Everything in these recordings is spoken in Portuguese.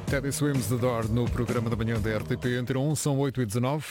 Teddy Swims the Door no programa da manhã da RTP Antena 1, são 8h19.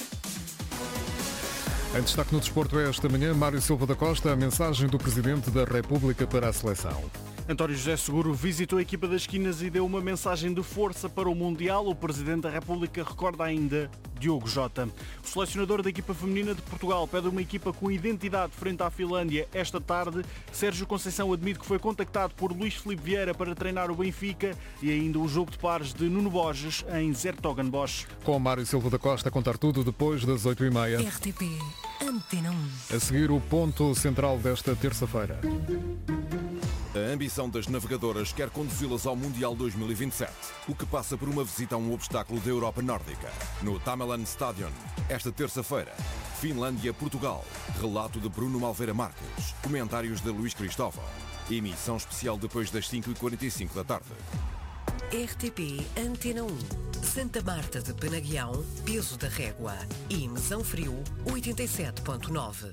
Em destaque no desporto esta manhã, Mário Silva da Costa, a mensagem do Presidente da República para a seleção. António José Seguro visitou a equipa das Esquinas e deu uma mensagem de força para o Mundial. O Presidente da República recorda ainda Diogo Jota. O selecionador da equipa feminina de Portugal pede uma equipa com identidade frente à Finlândia esta tarde. Sérgio Conceição admite que foi contactado por Luís Filipe Vieira para treinar o Benfica e ainda o jogo de pares de Nuno Borges em 's-Hertogenbosch. Com Mário Silva da Costa a contar tudo depois das 8h30. RTP Antena 1. A seguir o ponto central desta terça-feira. A ambição das navegadoras quer conduzi-las ao Mundial 2027, o que passa por uma visita a um obstáculo da Europa Nórdica. No Tamerlan Stadion, esta terça-feira, Finlândia-Portugal. Relato de Bruno Malveira Marques. Comentários de Luís Cristóvão. Emissão especial depois das 5h45 da tarde. RTP Antena 1. Santa Marta de Penaguião, peso da régua. E Mesão Frio, 87.9.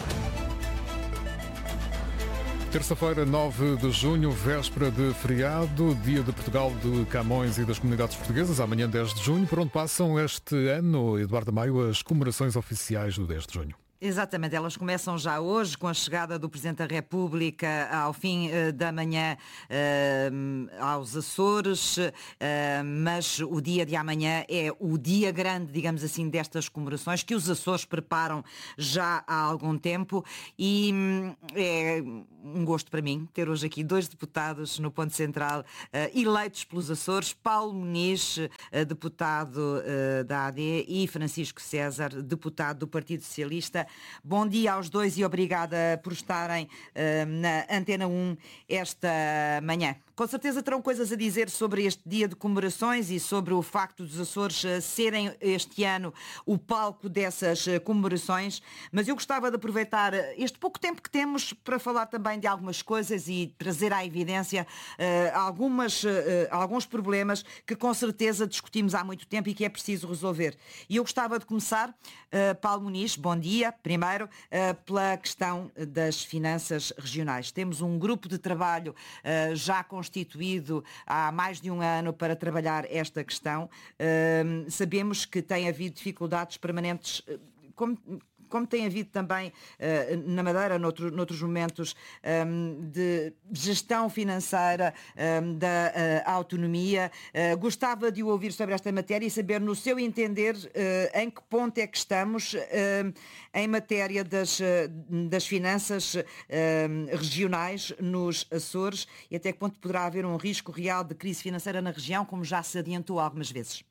Terça-feira, 9 de junho, véspera de feriado, Dia de Portugal, de Camões e das comunidades portuguesas, amanhã 10 de junho, por onde passam este ano, Eduardo Maio, as comemorações oficiais do 10 de junho. Exatamente, elas começam já hoje com a chegada do Presidente da República ao fim da manhã aos Açores, mas o dia de amanhã é o dia grande, digamos assim, destas comemorações que os Açores preparam já há algum tempo e é um gosto para mim ter hoje aqui dois deputados no Ponto Central eleitos pelos Açores, Paulo Muniz, deputado da AD, e Francisco César, deputado do Partido Socialista. Bom dia aos dois e obrigada por estarem na Antena 1 esta manhã. Com certeza terão coisas a dizer sobre este dia de comemorações e sobre o facto dos Açores serem este ano o palco dessas comemorações, mas eu gostava de aproveitar este pouco tempo que temos para falar também de algumas coisas e trazer à evidência alguns problemas que com certeza discutimos há muito tempo e que é preciso resolver. E eu gostava de começar, Paulo Muniz, bom dia, primeiro, pela questão das finanças regionais. Temos um grupo de trabalho já constituído há mais de um ano para trabalhar esta questão. Sabemos que tem havido dificuldades permanentes, como tem havido também na Madeira, noutros momentos, de gestão financeira da autonomia. Gostava de o ouvir sobre esta matéria e saber, no seu entender, em que ponto é que estamos em matéria das finanças regionais nos Açores e até que ponto poderá haver um risco real de crise financeira na região, como já se adiantou algumas vezes.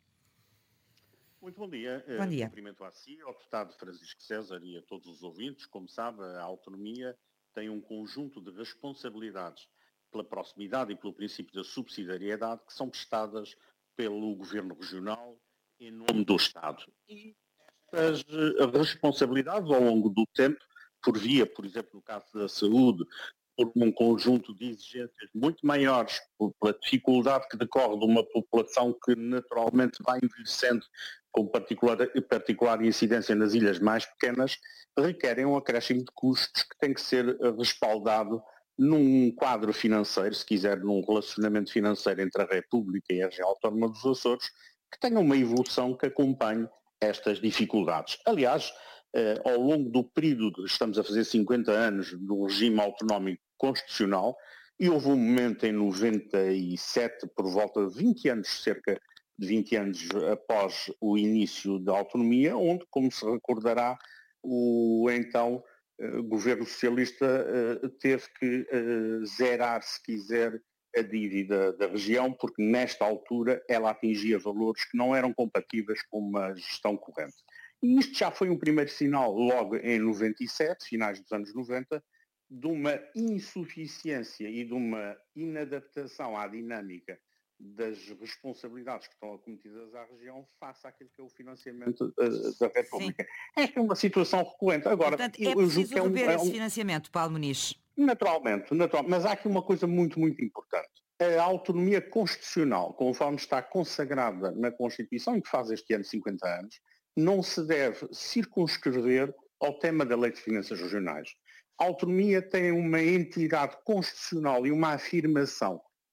Muito bom dia. Bom dia. Cumprimento a si, ao deputado Francisco César e a todos os ouvintes. Como sabe, a autonomia tem um conjunto de responsabilidades pela proximidade e pelo princípio da subsidiariedade que são prestadas pelo Governo Regional em nome do Estado. E estas responsabilidades, ao longo do tempo, por via, por exemplo, no caso da saúde, por um conjunto de exigências muito maiores, pela dificuldade que decorre de uma população que naturalmente vai envelhecendo, com particular incidência nas ilhas mais pequenas, requerem um acréscimo de custos que tem que ser respaldado num quadro financeiro, se quiser, num relacionamento financeiro entre a República e a Região Autónoma dos Açores, que tenha uma evolução que acompanhe estas dificuldades. Aliás, ao longo do período, estamos a fazer 50 anos do regime autonómico constitucional, e houve um momento em 97, por volta de 20 anos, cerca de 20 anos após o início da autonomia, onde, como se recordará, o então governo socialista teve que zerar, se quiser, a dívida da região, porque nesta altura ela atingia valores que não eram compatíveis com uma gestão corrente. E isto já foi um primeiro sinal, logo em 97, finais dos anos 90, de uma insuficiência e de uma inadaptação à dinâmica das responsabilidades que estão acometidas à região face àquilo que é o financiamento da República. Sim. Esta é uma situação recorrente. Agora, portanto, é preciso rever esse financiamento, Paulo Muniz. Naturalmente, mas há aqui uma coisa muito, muito importante. A autonomia constitucional, conforme está consagrada na Constituição, e que faz este ano 50 anos, não se deve circunscrever ao tema da Lei de Finanças Regionais. A autonomia tem uma entidade constitucional e uma afirmação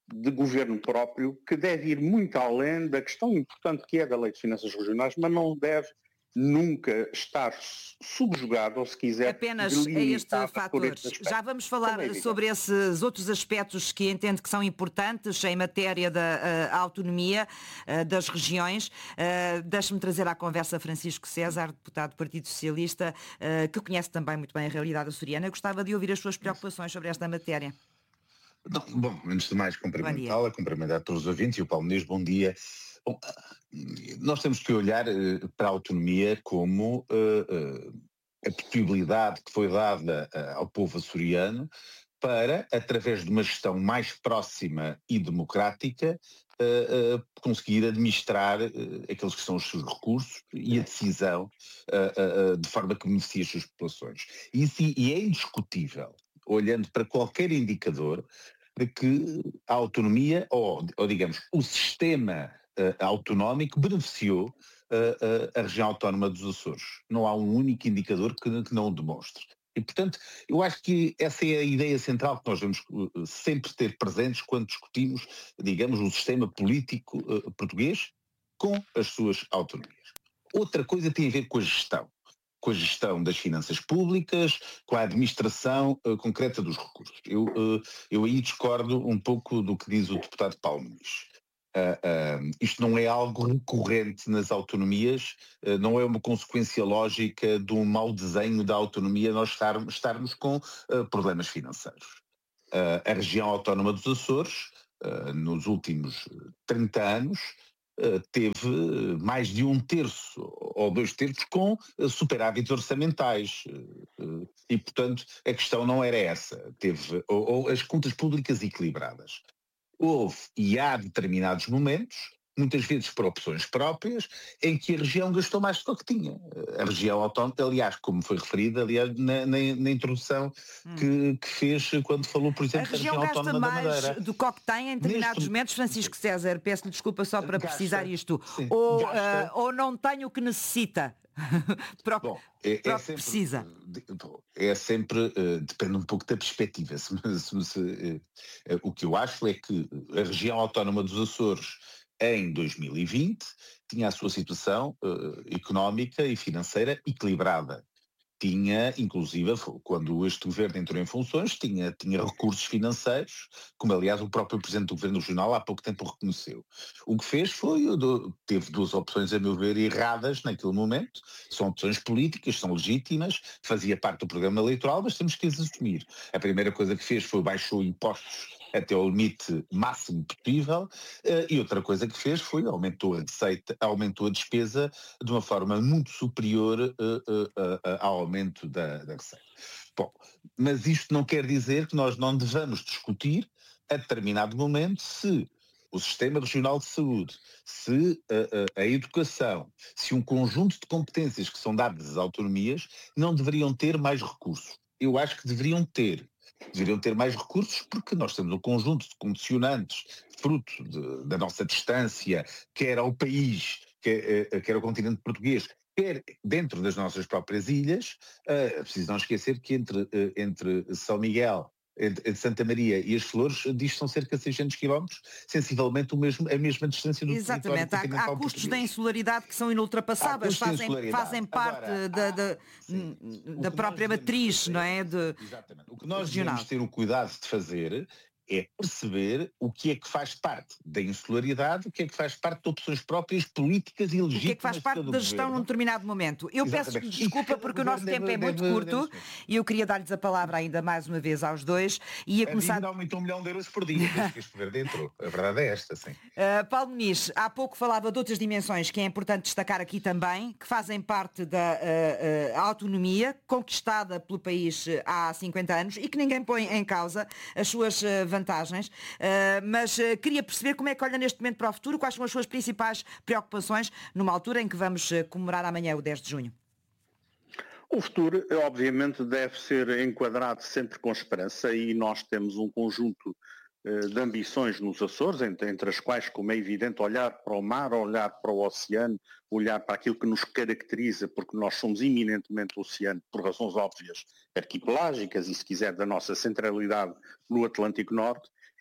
de governo próprio que deve ir muito além da questão importante que é da Lei de Finanças Regionais, mas não deve nunca estar subjugado, ou se quiser, apenas a este fator. Já vamos falar sobre esses outros aspectos que entendo que são importantes em matéria da autonomia das regiões. Deixe-me trazer à conversa Francisco César, deputado do Partido Socialista, que conhece também muito bem a realidade açoriana. Eu gostava de ouvir as suas preocupações sobre esta matéria. Bom, antes de mais cumprimentá-la, cumprimentar todos os ouvintes e o Paulo Muniz, bom dia. Bom, nós temos que olhar para a autonomia como a possibilidade que foi dada ao povo açoriano para, através de uma gestão mais próxima e democrática, conseguir administrar aqueles que são os seus recursos e a decisão de forma que beneficie as suas populações. E é indiscutível, olhando para qualquer indicador, de que a autonomia, ou digamos, o sistema autonómico beneficiou a região autónoma dos Açores. Não há um único indicador que não o demonstre. E, portanto, eu acho que essa é a ideia central que nós devemos sempre ter presentes quando discutimos, digamos, o sistema político português com as suas autonomias. Outra coisa tem a ver com a gestão das finanças públicas, com a administração concreta dos recursos. Eu aí discordo um pouco do que diz o deputado Paulo Muniz. Isto não é algo recorrente nas autonomias, não é uma consequência lógica de um mau desenho da autonomia nós estarmos com problemas financeiros. A região autónoma dos Açores, nos últimos 30 anos, teve mais de 1/3 ou 2/3 com superávites orçamentais e, portanto, a questão não era essa. Teve ou as contas públicas equilibradas. Houve e há determinados momentos, muitas vezes por opções próprias, em que a região gastou mais do que tinha. A região autónoma, aliás, como foi referida na introdução que fez quando falou, por exemplo, da região autónoma da Madeira. A região gasta mais do que tem em determinados momentos, Francisco César, peço-lhe desculpa só para precisar isto, sim, ou não tem o que necessita. Bom, precisa. Depende um pouco da perspectiva. O que eu acho é que a região autónoma dos Açores, em 2020, tinha a sua situação económica e financeira equilibrada. Tinha, inclusive, quando este governo entrou em funções, tinha recursos financeiros, como aliás o próprio Presidente do Governo Regional há pouco tempo reconheceu. O que fez teve duas opções, a meu ver, erradas naquele momento. São opções políticas, são legítimas, fazia parte do programa eleitoral, mas temos que as assumir. A primeira coisa que fez foi baixou impostos até ao limite máximo possível, e outra coisa que fez foi aumentou a receita, aumentou a despesa de uma forma muito superior ao aumento da receita. Bom, mas isto não quer dizer que nós não devamos discutir a determinado momento se o Sistema Regional de Saúde, se a educação, se um conjunto de competências que são dadas às autonomias não deveriam ter mais recursos. Eu acho que deveriam ter mais recursos porque nós temos um conjunto de condicionantes fruto da nossa distância, quer ao país, quer ao continente português, quer dentro das nossas próprias ilhas. É preciso não esquecer que entre São Miguel, entre Santa Maria e as Flores, disto são cerca de 600 km, sensivelmente a mesma distância do Exatamente, território há custos português. Da insularidade que são inultrapassáveis, fazem parte da própria matriz, não é? Exatamente. O que nós devemos ter o cuidado de fazer é perceber o que é que faz parte da insularidade, o que é que faz parte de opções próprias políticas e legítimas. O que é que faz parte da gestão num determinado momento. Eu peço desculpa porque o nosso tempo é muito curto e eu queria dar-lhes a palavra ainda mais uma vez aos dois. A dívida aumentou 1 milhão de euros por dia desde que este governo entrou. A verdade é esta, sim. Paulo Muniz, há pouco falava de outras dimensões que é importante destacar aqui também, que fazem parte da autonomia conquistada pelo país há 50 anos e que ninguém põe em causa as suas vantagens, mas queria perceber como é que olha neste momento para o futuro, quais são as suas principais preocupações numa altura em que vamos comemorar amanhã o 10 de junho. O futuro, obviamente, deve ser enquadrado sempre com esperança e nós temos um conjunto de ambições nos Açores, entre as quais, como é evidente, olhar para o mar, olhar para o oceano, olhar para aquilo que nos caracteriza, porque nós somos eminentemente oceano, por razões óbvias, arquipelágicas e, se quiser, da nossa centralidade no Atlântico Norte,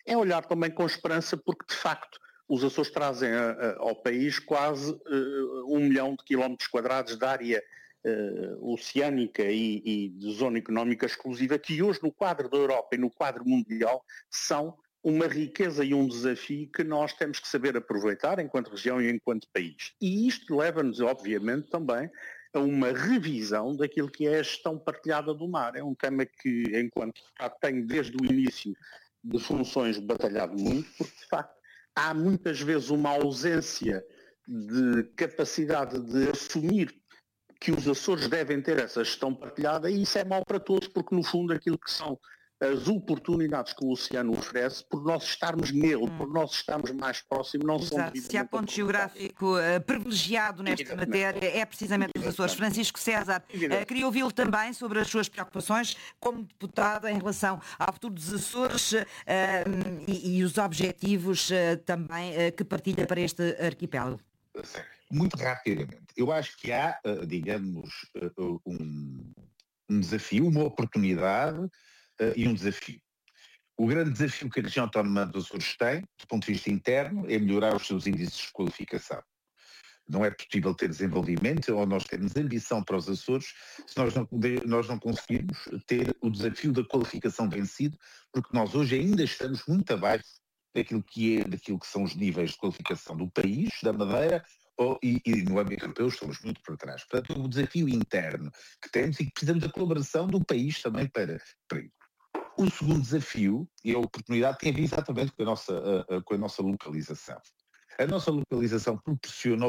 é olhar também com esperança, porque de facto os Açores trazem ao país quase 1 milhão de quilómetros quadrados de área oceânica e de zona económica exclusiva, que hoje no quadro da Europa e no quadro mundial são uma riqueza e um desafio que nós temos que saber aproveitar enquanto região e enquanto país. E isto leva-nos, obviamente, também a uma revisão daquilo que é a gestão partilhada do mar. É um tema que, enquanto tenho desde o início de funções batalhado muito, porque de facto há muitas vezes uma ausência de capacidade de assumir que os Açores devem ter essa gestão partilhada, e isso é mau para todos, porque no fundo aquilo que são as oportunidades que o oceano oferece, por nós estarmos nele, por nós estarmos mais próximos, não são devidamente. Se há ponto geográfico privilegiado nesta matéria, é precisamente os Açores. Francisco César, queria ouvi-lo também sobre as suas preocupações como deputado em relação ao futuro dos Açores e os objetivos também que partilha para este arquipélago. Muito rapidamente. Eu acho que há, digamos, um desafio, uma oportunidade e um desafio. O grande desafio que a região autónoma dos Açores tem, do ponto de vista interno, é melhorar os seus índices de qualificação. Não é possível ter desenvolvimento ou nós termos ambição para os Açores se nós não conseguirmos ter o desafio da qualificação vencido, porque nós hoje ainda estamos muito abaixo daquilo que são os níveis de qualificação do país, da Madeira, e no âmbito europeu estamos muito para trás. Portanto, o desafio interno que temos e que precisamos da colaboração do país também para isso. O segundo desafio e a oportunidade tem a ver exatamente com a nossa localização. A nossa localização proporciona